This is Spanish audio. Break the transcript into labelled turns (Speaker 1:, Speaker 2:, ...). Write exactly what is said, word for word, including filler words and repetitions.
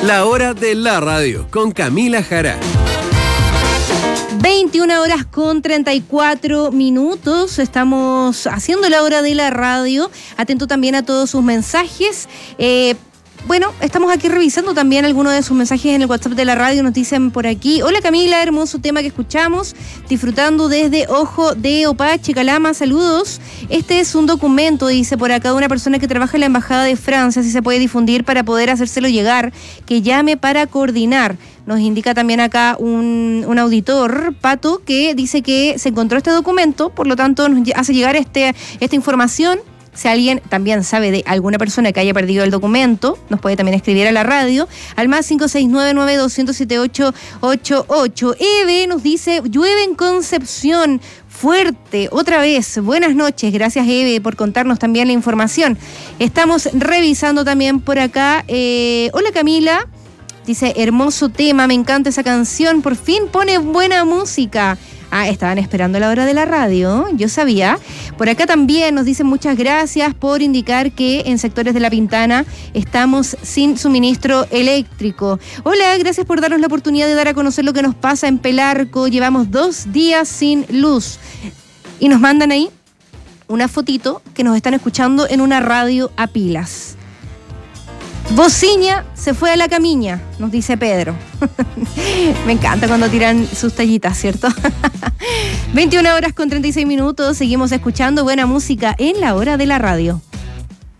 Speaker 1: La hora de la radio con Camila Jara.
Speaker 2: veintiuna horas con treinta y cuatro minutos. Estamos haciendo la hora de la radio. Atento también a todos sus mensajes. Eh, Bueno, estamos aquí revisando también algunos de sus mensajes en el WhatsApp de la radio. Nos dicen por aquí: hola Camila, hermoso tema que escuchamos, disfrutando desde Ojo de Opache, Calama, saludos. Este es un documento, dice por acá, de una persona que trabaja en la Embajada de Francia, si se puede difundir para poder hacérselo llegar, que llame para coordinar. Nos indica también acá un, un auditor, Pato, que dice que se encontró este documento, por lo tanto nos hace llegar este, esta información. Si alguien también sabe de alguna persona que haya perdido el documento, nos puede también escribir a la radio, al más cinco seis nueve nueve dos cero siete ocho ocho ocho. Eve nos dice: llueve en Concepción, fuerte, otra vez. Buenas noches, gracias Eve por contarnos también la información. Estamos revisando también por acá. Eh, hola Camila, dice: hermoso tema, me encanta esa canción, por fin pone buena música. Ah, estaban esperando la hora de la radio, yo sabía. Por acá también nos dicen: muchas gracias por indicar que en sectores de La Pintana estamos sin suministro eléctrico. Hola, gracias por darnos la oportunidad de dar a conocer lo que nos pasa en Pelarco. Llevamos dos días sin luz. Y nos mandan ahí una fotito que nos están escuchando en una radio a pilas. Bociña se fue a la camiña, nos dice Pedro. Me encanta cuando tiran sus tallitas, ¿cierto? veintiuna horas con treinta y seis minutos, seguimos escuchando buena música en la hora de la radio.